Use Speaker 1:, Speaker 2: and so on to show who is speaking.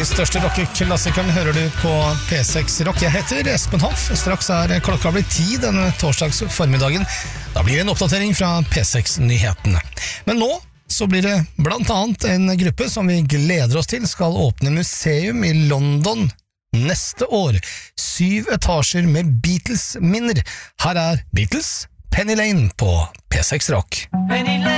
Speaker 1: Norges største rockeklassikeren hører du på P6 Rock. Jeg heter Espen Hoff. Straks klokka blitt 10 denne torsdags formiddagen. Da blir det en oppdatering fra P6-nyhetene. Men nå så blir det blant annet en gruppe som vi gleder oss til skal åpne museum i London neste år. 7 etasjer med Beatles-minner. Her Beatles, Penny Lane på P6 Rock.